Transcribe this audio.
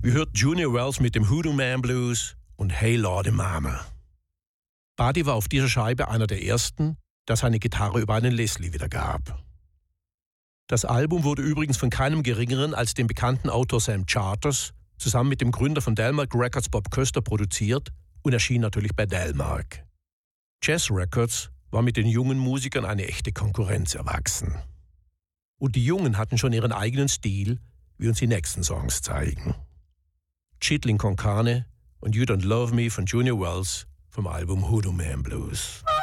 Wir hörten Junior Wells mit dem Hoodoo Man Blues und Hey Lordy Mama. Buddy war auf dieser Scheibe einer der ersten, der seine Gitarre über einen Leslie wiedergab. Das Album wurde übrigens von keinem Geringeren als dem bekannten Autor Sam Charters zusammen mit dem Gründer von Delmark Records Bob Köster produziert und erschien natürlich bei Delmark. Jazz Records war mit den jungen Musikern eine echte Konkurrenz erwachsen. Und die Jungen hatten schon ihren eigenen Stil, wie uns die nächsten Songs zeigen. Chitlin con Carne und You Don't Love Me von Junior Wells vom Album Hoodoo Man Blues.